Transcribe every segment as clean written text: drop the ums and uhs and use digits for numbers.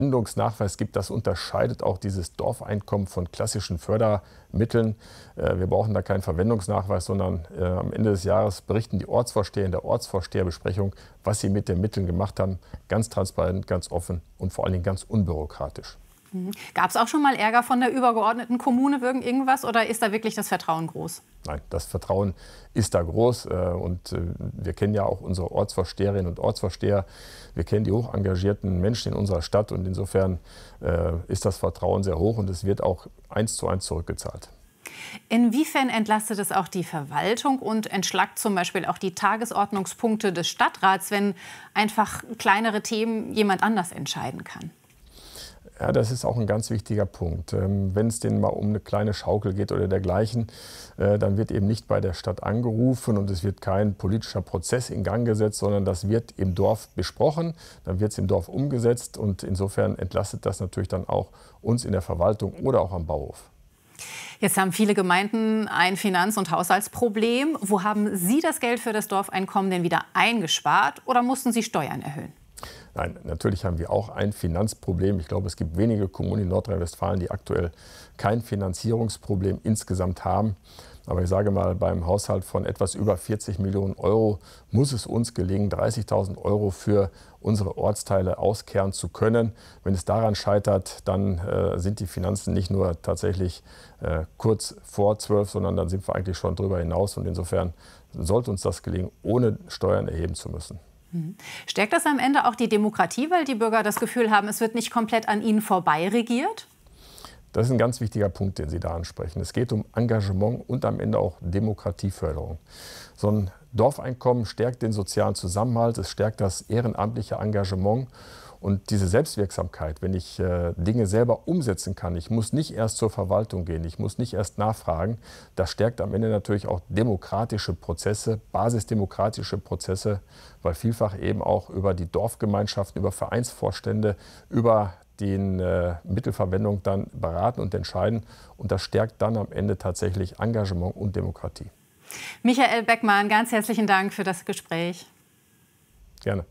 Verwendungsnachweis gibt, das unterscheidet auch dieses Dorfeinkommen von klassischen Fördermitteln. Wir brauchen da keinen Verwendungsnachweis, sondern am Ende des Jahres berichten die Ortsvorsteher in der Ortsvorsteherbesprechung, was sie mit den Mitteln gemacht haben. Ganz transparent, ganz offen und vor allen Dingen ganz unbürokratisch. Gab es auch schon mal Ärger von der übergeordneten Kommune wegen irgendwas oder ist da wirklich das Vertrauen groß? Nein, das Vertrauen ist da groß und wir kennen ja auch unsere Ortsvorsteherinnen und Ortsvorsteher. Wir kennen die hoch engagierten Menschen in unserer Stadt und insofern ist das Vertrauen sehr hoch und es wird auch 1:1 zurückgezahlt. Inwiefern entlastet es auch die Verwaltung und entschlackt zum Beispiel auch die Tagesordnungspunkte des Stadtrats, wenn einfach kleinere Themen jemand anders entscheiden kann? Ja, das ist auch ein ganz wichtiger Punkt. Wenn es denn mal um eine kleine Schaukel geht oder dergleichen, dann wird eben nicht bei der Stadt angerufen und es wird kein politischer Prozess in Gang gesetzt, sondern das wird im Dorf besprochen, dann wird es im Dorf umgesetzt und insofern entlastet das natürlich dann auch uns in der Verwaltung oder auch am Bauhof. Jetzt haben viele Gemeinden ein Finanz- und Haushaltsproblem. Wo haben Sie das Geld für das Dorfeinkommen denn wieder eingespart oder mussten Sie Steuern erhöhen? Nein, natürlich haben wir auch ein Finanzproblem. Ich glaube, es gibt wenige Kommunen in Nordrhein-Westfalen, die aktuell kein Finanzierungsproblem insgesamt haben. Aber ich sage mal, beim Haushalt von etwas über 40 Millionen Euro muss es uns gelingen, 30.000 Euro für unsere Ortsteile auskehren zu können. Wenn es daran scheitert, dann sind die Finanzen nicht nur tatsächlich kurz vor 12, sondern dann sind wir eigentlich schon darüber hinaus. Und insofern sollte uns das gelingen, ohne Steuern erheben zu müssen. Stärkt das am Ende auch die Demokratie, weil die Bürger das Gefühl haben, es wird nicht komplett an ihnen vorbei regiert? Das ist ein ganz wichtiger Punkt, den Sie da ansprechen. Es geht um Engagement und am Ende auch Demokratieförderung. So ein Dorfeinkommen stärkt den sozialen Zusammenhalt, es stärkt das ehrenamtliche Engagement. Und diese Selbstwirksamkeit, wenn ich Dinge selber umsetzen kann, ich muss nicht erst zur Verwaltung gehen, ich muss nicht erst nachfragen, das stärkt am Ende natürlich auch demokratische Prozesse, basisdemokratische Prozesse, weil vielfach eben auch über die Dorfgemeinschaften, über Vereinsvorstände, über die Mittelverwendung dann beraten und entscheiden. Und das stärkt dann am Ende tatsächlich Engagement und Demokratie. Michael Beckmann, ganz herzlichen Dank für das Gespräch. Gerne.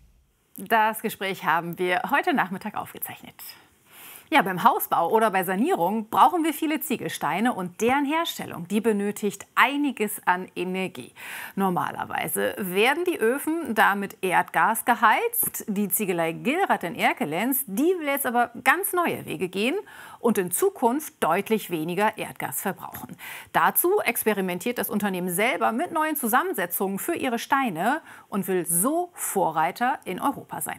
Das Gespräch haben wir heute Nachmittag aufgezeichnet. Ja, beim Hausbau oder bei Sanierung brauchen wir viele Ziegelsteine und deren Herstellung, die benötigt einiges an Energie. Normalerweise werden die Öfen da mit Erdgas geheizt. Die Ziegelei Gilrath in Erkelenz, die will jetzt aber ganz neue Wege gehen und in Zukunft deutlich weniger Erdgas verbrauchen. Dazu experimentiert das Unternehmen selber mit neuen Zusammensetzungen für ihre Steine und will so Vorreiter in Europa sein.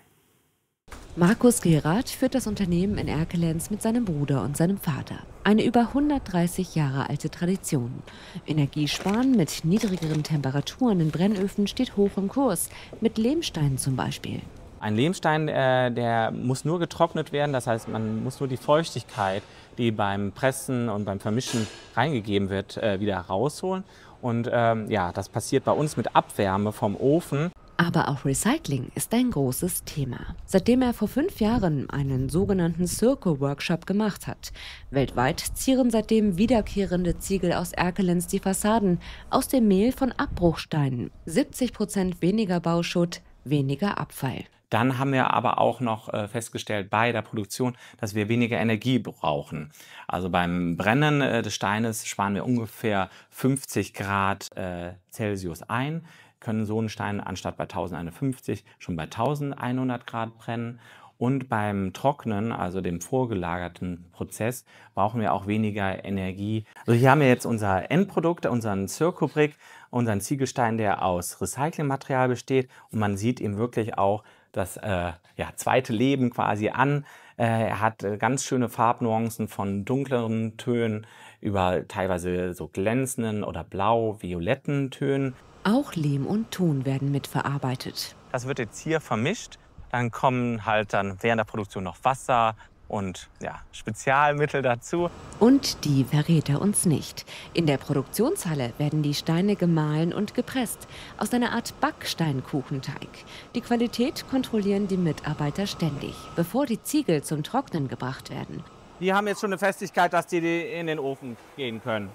Markus Gilrath führt das Unternehmen in Erkelenz mit seinem Bruder und seinem Vater. Eine über 130 Jahre alte Tradition. Energiesparen mit niedrigeren Temperaturen in Brennöfen steht hoch im Kurs, mit Lehmsteinen zum Beispiel. Ein Lehmstein, der muss nur getrocknet werden, das heißt, man muss nur die Feuchtigkeit, die beim Pressen und beim Vermischen reingegeben wird, wieder rausholen. Und ja, das passiert bei uns mit Abwärme vom Ofen. Aber auch Recycling ist ein großes Thema. Seitdem er vor 5 Jahren einen sogenannten Circle-Workshop gemacht hat. Weltweit zieren seitdem wiederkehrende Ziegel aus Erkelenz die Fassaden aus dem Mehl von Abbruchsteinen. 70% weniger Bauschutt, weniger Abfall. Dann haben wir aber auch noch festgestellt bei der Produktion, dass wir weniger Energie brauchen. Also beim Brennen des Steines sparen wir ungefähr 50 Grad Celsius ein, können so einen Stein anstatt bei 1051 schon bei 1100 Grad brennen. Und beim Trocknen, also dem vorgelagerten Prozess, brauchen wir auch weniger Energie. Also hier haben wir jetzt unser Endprodukt, unseren Circubrick, unseren Ziegelstein, der aus Recyclingmaterial besteht. Und man sieht ihm wirklich auch das zweite Leben quasi an. Er hat ganz schöne Farbnuancen von dunkleren Tönen über teilweise so glänzenden oder blau-violetten Tönen. Auch Lehm und Ton werden mitverarbeitet. Das wird jetzt hier vermischt. Dann kommen halt dann während der Produktion noch Wasser und Spezialmittel dazu. Und die verrät er uns nicht. In der Produktionshalle werden die Steine gemahlen und gepresst, aus einer Art Backsteinkuchenteig. Die Qualität kontrollieren die Mitarbeiter ständig, bevor die Ziegel zum Trocknen gebracht werden. Die haben jetzt schon eine Festigkeit, dass die in den Ofen gehen können.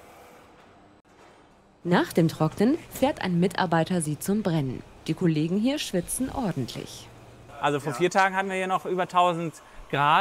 Nach dem Trocknen fährt ein Mitarbeiter sie zum Brennen. Die Kollegen hier schwitzen ordentlich. Also vor 4 Tagen hatten wir hier noch über 1000 Grad.